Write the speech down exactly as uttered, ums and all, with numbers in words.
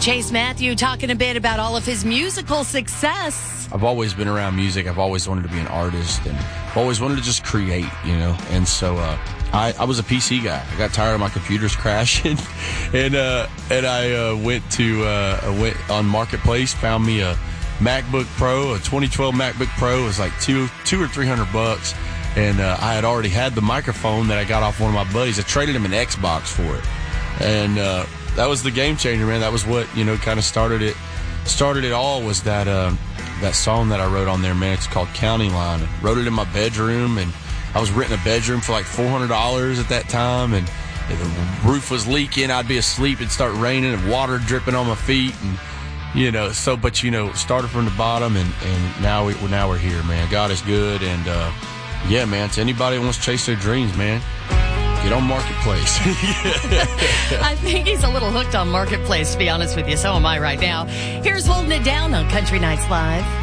Chase Matthew talking a bit about all of his musical success. I've always been around music. I've always wanted to be an artist, and I've always wanted to just create, you know. And so uh, I, I was a P C guy. I got tired of my computers crashing, and uh, and I uh, went to uh, I went on Marketplace, found me a MacBook Pro, a twenty twelve MacBook Pro. It was like two two or three hundred bucks, and uh, I had already had the microphone that I got off one of my buddies. I traded him an Xbox for it, and uh, that was the game changer, man. That was what, you know, kind of started it. Started it all was that uh, that song that I wrote on there, man. It's called County Line. I wrote it in my bedroom, and I was renting a bedroom for like four hundred dollars at that time, and the roof was leaking. I'd be asleep, it'd start raining, and water dripping on my feet, and you know. So, but you know, started from the bottom, and and now we now we're here, man. God is good, and uh, yeah, man. To anybody that wants to chase their dreams, man, get on Marketplace. I think he's a little hooked on Marketplace, to be honest with you. So am I right now. Here's Holding It Down on Country Nights Live.